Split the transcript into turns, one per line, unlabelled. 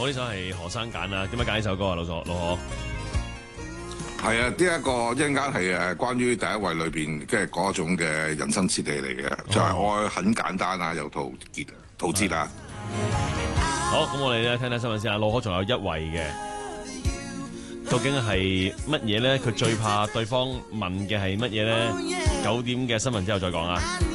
我呢首係何生揀啊？點解揀呢首歌啊？老何？
係啊，呢一個一陣間係關於第一位裏邊即係嗰種嘅人生哲理嚟嘅，就係愛很簡單啊，有陶喆啊。
好，咁我哋咧聽聽新聞先啊。老何仲有一位嘅，究竟係乜嘢咧？佢最怕對方問嘅係乜嘢咧？9點嘅新聞之後再講啊。